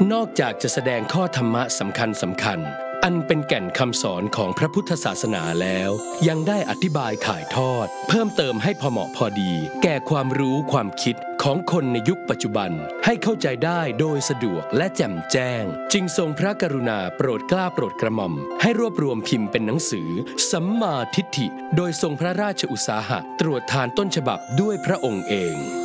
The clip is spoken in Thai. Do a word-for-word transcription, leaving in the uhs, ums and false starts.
นอกจากจะแสดงข้อธรรมะสำคัญสำคัญอันเป็นแก่นคำสอนของพระพุทธศาสนาแล้วยังได้อธิบายถ่ายทอดเพิ่มเติมให้พอเหมาะพอดีแก่ความรู้ความคิดของคนในยุคปัจจุบันให้เข้าใจได้โดยสะดวกและแจ่มแจ้งจึงทรงพระกรุณาโปรดเกล้าโปรดกระหม่อมให้รวบรวมพิมพ์เป็นหนังสือสัมมาทิฏฐิโดยทรงพระราชอุตสาหะตรวจทานต้นฉบับด้วยพระองค์เอง